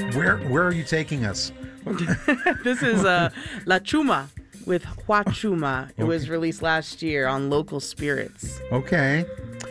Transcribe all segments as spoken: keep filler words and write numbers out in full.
Where where are you taking us? This is uh, La Chuma with Huachuma. It okay. was released last year on Local Spirits. Okay.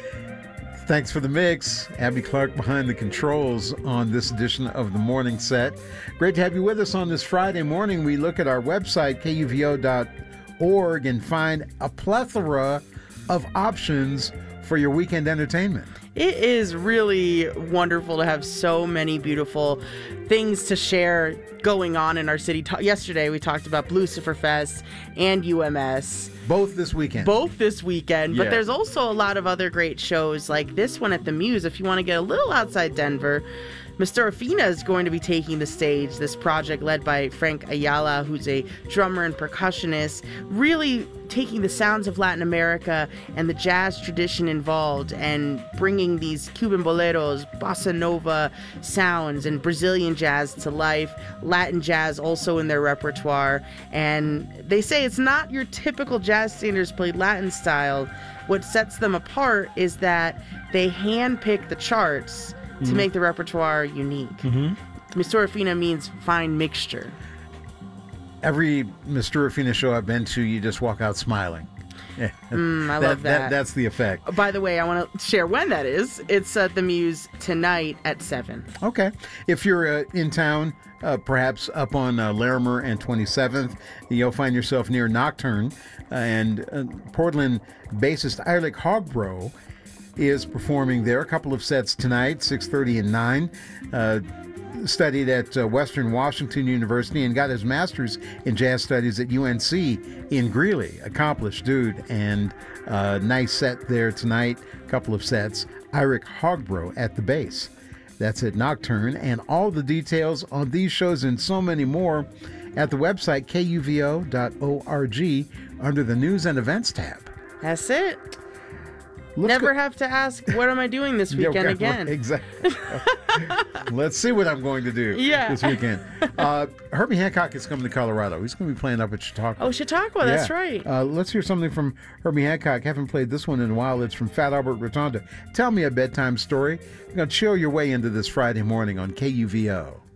Thanks for the mix. Abby Clark behind the controls on this edition of the Morning Set. Great to have you with us on this Friday morning. We look at our website, K U V O dot org, and find a plethora of options for your weekend entertainment. It is really wonderful to have so many beautiful things to share going on in our city. Ta- yesterday, we talked about Blucifer Fest and U M S. Both this weekend. Both this weekend. Yeah. But there's also a lot of other great shows like this one at the Muse. If you want to get a little outside Denver, Mister Afina is going to be taking the stage. This project led by Frank Ayala, who's a drummer and percussionist, really taking the sounds of Latin America and the jazz tradition involved and bringing these Cuban boleros, bossa nova sounds, and Brazilian jazz to life. Latin jazz also in their repertoire. And they say it's not your typical jazz singers played Latin style. What sets them apart is that they handpick the charts to mm-hmm. make the repertoire unique. Mm-hmm. Mister Afina means fine mixture. Every Mister Afina show I've been to, you just walk out smiling. Yeah. Mm, I that, love that. that. That's the effect. By the way, I want to share when that is. It's at the Muse tonight at seven. Okay. If you're uh, in town, uh, perhaps up on uh, Larimer and twenty-seventh, you'll find yourself near Nocturne. Uh, and uh, Portland bassist Eirik Hogbro is performing there. A couple of sets tonight, six thirty and nine. Uh, studied at uh, Western Washington University and got his master's in jazz studies at U N C in Greeley. Accomplished dude, and uh, nice set there tonight. A couple of sets. Eirik Hogbro at the bass. That's at Nocturne. And all the details on these shows and so many more at the website K U V O dot org under the News and Events tab. That's it. Let's Never go. have to ask, what am I doing this weekend yeah, okay, again? Exactly. Let's see what I'm going to do yeah. this weekend. Uh, Herbie Hancock is coming to Colorado. He's going to be playing up at Chautauqua. Oh, Chautauqua, yeah. That's right. Uh, let's hear something from Herbie Hancock. Haven't played this one in a while. It's from Fat Albert Rotunda. Tell me a bedtime story. You're going to chill your way into this Friday morning on K U V O.